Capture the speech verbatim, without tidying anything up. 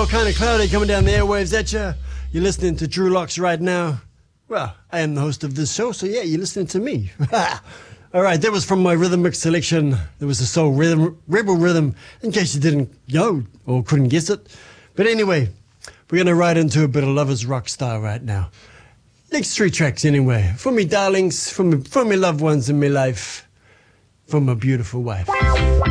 still kind of cloudy coming down the airwaves at you. You're listening to Drew Locks right now. Well, I am the host of this show, so yeah, you're listening to me. All right, that was from my rhythm mix selection. There was a soul rhythm, rebel rhythm, in case you didn't know or couldn't guess it. But anyway, we're going to ride into a bit of Lovers Rock style right now. Next three tracks anyway. For me darlings, for me, for me loved ones in my life, for my beautiful wife.